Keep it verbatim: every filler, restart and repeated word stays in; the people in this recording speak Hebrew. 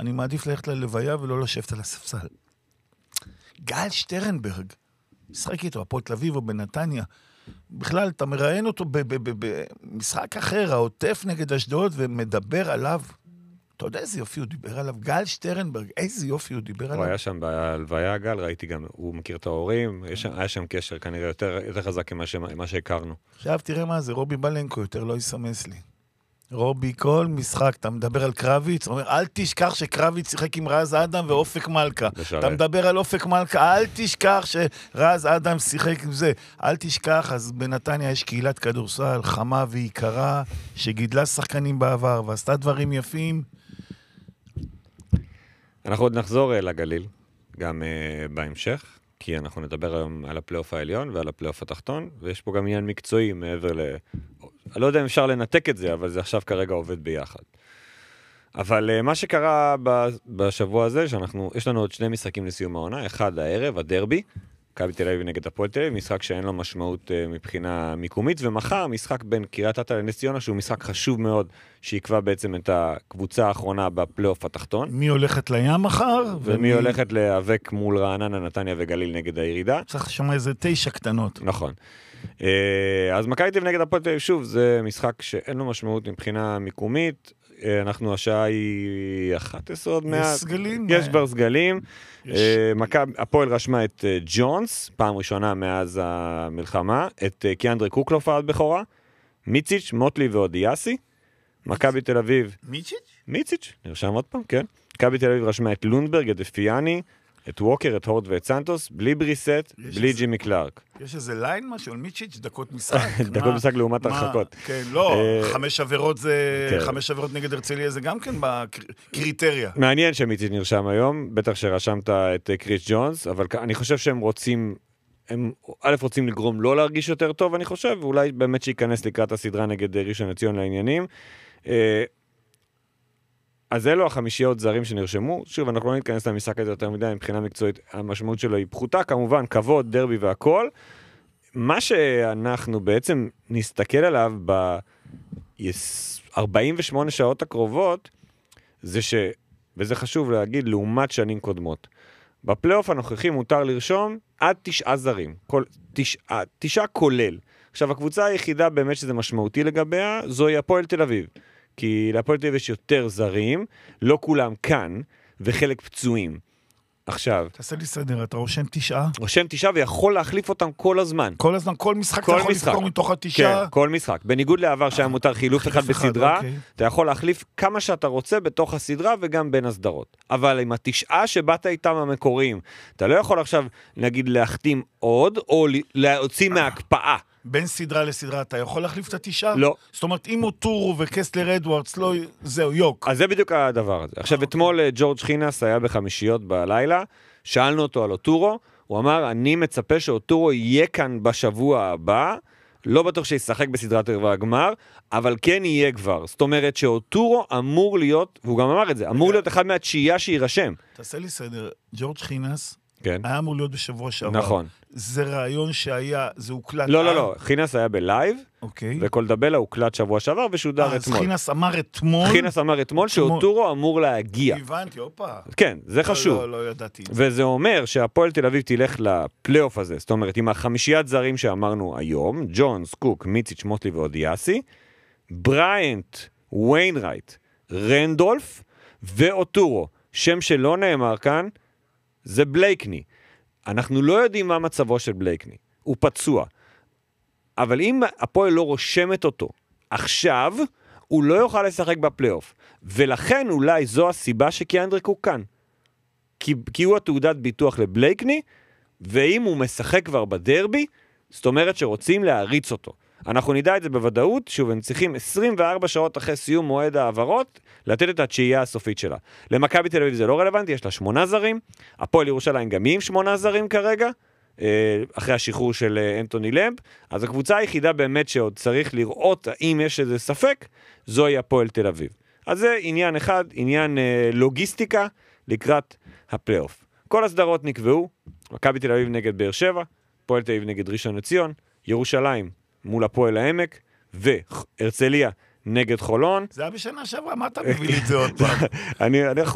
אני מעדיף ללכת ללוויה ולא לשבת על הספסל. גל שטרנברג, משחק איתו, הפועל תל אביב או בנתניה, בכלל, אתה מראיין אותו במשחק אחר, העוטף נגד אשדוד, ומדבר עליו, אתה יודע איזה יופי הוא דיבר עליו? גל שטרנברג, איזה יופי הוא דיבר עליו? הוא היה שם בהלוויה, גל, ראיתי גם, הוא מכיר את ההורים, היה שם קשר כנראה יותר, יותר חזק ממה שהכרנו. עכשיו תראה מה זה, רובי בלנקו יותר לא יסמס לי. רובי, כל משחק, אתה מדבר על קרביץ, הוא אומר, אל תשכח שקרביץ שיחק עם רז אדם ואופק מלכה. בשרת. אתה מדבר על אופק מלכה, אל תשכח שרז אדם שיחק עם זה. אל תשכח, אז בנתניה יש קהילת כדורסל, חמה ויקרה, שגידלה שחקנים בעבר, ועשתה דברים יפים. אנחנו עוד נחזור לגליל, גם uh, בהמשך, כי אנחנו נדבר היום על הפלייאוף העליון ועל הפלייאוף התחתון, ויש פה גם עניין מקצועי מעבר ל... אני לא יודע אם אפשר לנתק את זה, אבל זה עכשיו כרגע עובד ביחד. אבל uh, מה שקרה בשבוע הזה, שאנחנו, יש לנו עוד שני משחקים לסיום העונה, אחד הערב, הדרבי, מכבי תל אביב נגד הפועל תל אביב, משחק שאין לו משמעות uh, מבחינה מיקומית, ומחר משחק בין קריית אתא לנס ציונה, שהוא משחק חשוב מאוד, שיקבע בעצם את הקבוצה האחרונה בפלייאוף התחתון. מי הולכת לים מחר? ומי, ומי הולכת להיאבק מול רעננה, נתניה וגליל נגד הירידה. צריך לשמוע איזה תשע קטנות. נכון. Uh, אז מכבי תל אביב נגד הפועל תל אביב, שוב, זה משחק שאין לו משמעות מבחינה מיקומית, אנחנו, השעה היא אחת עשרה עוד מעט. יש סגלים. יש בר סגלים. הפועל רשמה את ג'ונס, פעם ראשונה מאז המלחמה, את קיאנדרי קוקלוף עד בכורה, מיציץ', מוטלי ואודיאסי. מכבי תל אביב. מיציץ'? מיציץ', נרשם עוד פעם, כן. מכבי תל אביב רשמה את לונדברג, את אפיאני, את ווקר, את הורד ואת סנטוס, בלי בריסט, בלי ג'ימי קלארק. יש איזה ליין משהו על מיצ'יץ', דקות משחק. דקות משחק לעומת הרחקות. כן, לא, חמש עבירות זה, חמש עבירות נגד הרצליה זה גם כן בקריטריה. מעניין שמיצ'יץ' נרשם היום, בטח שרשמת את קריס ג'ונס, אבל אני חושב שהם רוצים, הם א' רוצים לגרום לא להרגיש יותר טוב, אני חושב, ואולי באמת שייכנס לקראת הסדרה נגד ראשון לציון לעניינים. אז אלו החמישיות זרים שנרשמו. שוב, אנחנו לא נתכנס למשחק הזה יותר מדי, מבחינה מקצועית, המשמעות שלו היא פחותה, כמובן, כבוד, דרבי והכל. מה שאנחנו בעצם נסתכל עליו ב-ארבעים ושמונה שעות הקרובות, זה ש, וזה חשוב להגיד, לעומת שנים קודמות. בפלייאוף הנוכחי מותר לרשום עד תשעה זרים, כל, תשעה, תשעה כולל. עכשיו, הקבוצה היחידה באמת שזה משמעותי לגביה, זוהי הפועל תל אביב. כי להפועל תל אביב יש יותר זרים, לא כולם כאן, וחלק פצועים. עכשיו... תעשה לי סדר, אתה רושם תשעה? רושם תשעה ויכול להחליף אותם כל הזמן. כל הזמן, כל משחק אתה יכול לבחור מתוך התשעה? כן, כל משחק. בניגוד לעבר שהיה מותר חילוף אחד בסדרה, אתה יכול להחליף כמה שאתה רוצה בתוך הסדרה וגם בין הסדרות. אבל עם התשעה שבאת איתם המקוריים, אתה לא יכול עכשיו, נגיד, להחתים עוד, או להוציא מההקפאה. בין סדרה לסדרה, אתה יכול להחליף את התשעה? לא. זאת אומרת, אם אוטורו וקסלר אדוארדס, לא, זהו, יוק. אז זה בדיוק הדבר הזה. עכשיו, אתמול ג'ורג' חינס היה בחמישיות בלילה, שאלנו אותו על אוטורו, הוא אמר, אני מצפה שאוטורו יהיה כאן בשבוע הבא, לא בטוח שישחק בסדרת רבע הגמר, אבל כן יהיה כבר. זאת אומרת שאוטורו אמור להיות, והוא גם אמר את זה, אמור להיות אחד מהתשיעייה שירשם. תעשה לי סדר, ג'ורג' חינס, כן. היה אמור להיות בשבוע שעבר. נכון. זה רעיון שהיה, זה הוקלט... לא, לא, לא. חינס היה בלייב, אוקיי. וכל דבלה הוקלט שבוע שעבר ושודר אז אתמול. אז חינס אמר אתמול... חינס אמר אתמול שאוטורו אמור להגיע. הבנתי, אופה. כן, זה חשוב. לא, לא ידעתי. וזה אומר שהפועל תל אביב תלך לפלייאוף הזה. זאת אומרת, עם החמישיית זרים שאמרנו היום, ג'ונס, קוק, מיציץ', מוטלי ואודיאסי, בריינט, ויינרייט, רנדולף ואוטורו. שם שלא נאמר כאן, זה בלייקני. אנחנו לא יודעים מה מצבו של בלייקני. הוא פצוע. אבל אם הפועל לא רושמת אותו עכשיו, הוא לא יוכל לשחק בפלייאוף. ולכן אולי זו הסיבה שקיאנדרי קוק כאן. כי, כי הוא התעודת ביטוח לבלייקני, ואם הוא משחק כבר בדרבי, זאת אומרת שרוצים להריץ אותו. אנחנו נדע את זה בוודאות, שוב, הם צריכים עשרים וארבע שעות אחרי סיום מועד העברות, לתת את התשיעייה הסופית שלה. למכבי תל אביב זה לא רלוונטי, יש לה שמונה זרים, הפועל ירושלים גם עם שמונה זרים כרגע, אחרי השחרור של אנטוני למפ, אז הקבוצה היחידה באמת שעוד צריך לראות האם יש איזה ספק, זוהי הפועל תל אביב. אז זה עניין אחד, עניין לוגיסטיקה לקראת הפלייאוף. כל הסדרות נקבעו, מכבי תל אביב נגד באר שבע, הפועל תל אביב נגד ראשון לציון, ירושלים מול הפועל העמק, והרצליה נגד חולון. זה היה בשנה שעברה, מה אתה מביא לי את זה עוד פעם? אני, אני